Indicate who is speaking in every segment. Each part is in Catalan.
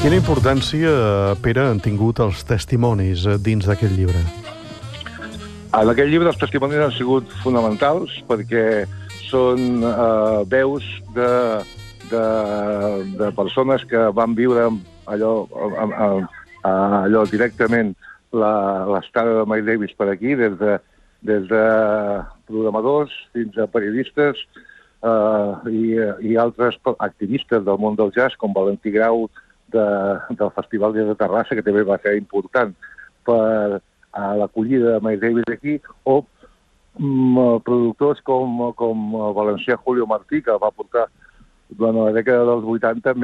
Speaker 1: Quina importància, Pere, han tingut els testimonis dins d'aquest llibre?
Speaker 2: En aquest llibre els testimonis han sigut fonamentals perquè són veus de persones que van viure allò directament l'estada de Miles Davis per aquí, des de programadors fins a periodistes i altres activistes del món del jazz, com Valentí Grau del Festival de Terrassa, que també va ser important per a l'acollida de Miles Davis aquí, o productors com el valencià Julio Martí, que va portar durant la dècada dels 80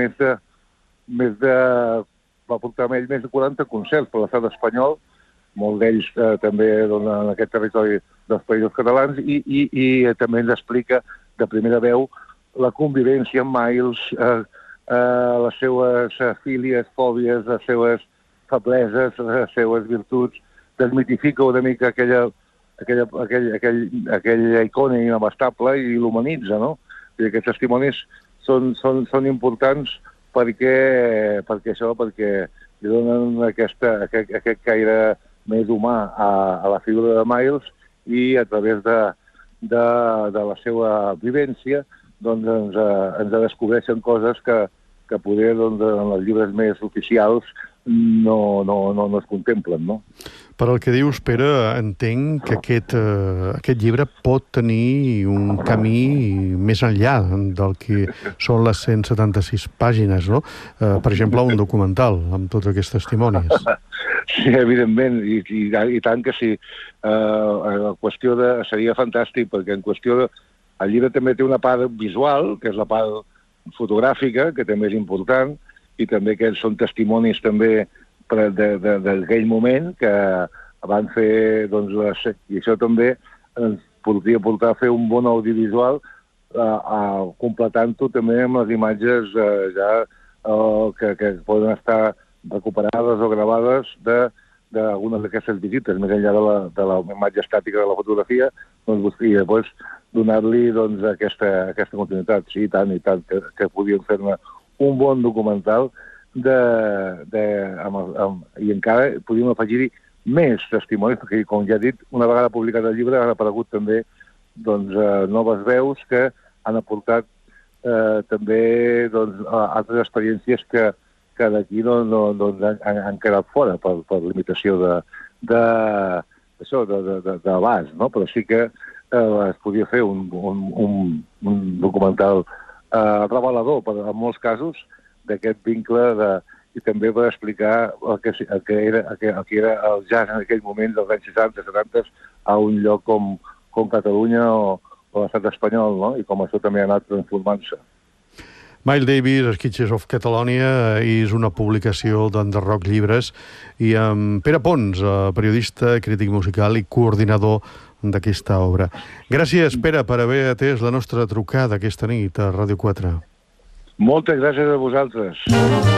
Speaker 2: va portar amb ell més de 40 concerts per l'estat espanyol, molts d'ells també en aquest territori dels països catalans, i també ens explica de primera veu la convivència amb Miles, les seues fílies, fòbies, les seues febleses, les seues virtuts, desmitifica una mica aquella icona inabastable i l'humanitza, no? I aquests testimonis són importants perquè li donen aquest caire més humà a la figura de Miles, i a través de la seva vivència doncs ens descobreixen coses que poder en els llibres més oficials no es contemplen, no?
Speaker 1: Per al que dius, Pere, entenc que aquest llibre pot tenir un camí més enllà del que són les 176 pàgines, no? Per exemple, un documental amb tots aquests testimonis.
Speaker 2: Sí, evidentment, i tant que sí. La qüestió seria fantàstic, perquè en qüestió el llibre també té una part visual, que és la part fotogràfica, que també és important, i també que són testimonis també d'aquell moment que van fer, i això també ens podria portar a fer un bon audiovisual, completant-ho també amb les imatges que poden estar recuperades o gravades d'algunes d'aquestes visites, més enllà de la imatge estàtica de la fotografia, i després donar-li aquesta continuïtat. Sí, i tant, que podíem fer-ne un bon documental i encara podíem afegir-hi més testimonis, perquè, com ja he dit, una vegada publicat el llibre han aparegut també noves veus que han aportat també altres experiències que d'aquí han quedat fora per limitació d'abast, no? Però sí que es podia fer un documental revelador, en molts casos, d'aquest vincle i també per explicar el que era el jazz en aquell moment dels anys 60, 70, a un lloc com Catalunya o l'estat espanyol, no? I com això també ha anat transformant-se.
Speaker 1: Miles Davis, Sketches of Catalonia, és una publicació d'Under Rock Llibres, i amb Pere Pons, periodista, crític musical i coordinador d'aquesta obra. Gràcies, Pere, per haver atès la nostra trucada aquesta nit a Ràdio 4.
Speaker 2: Moltes gràcies a vosaltres.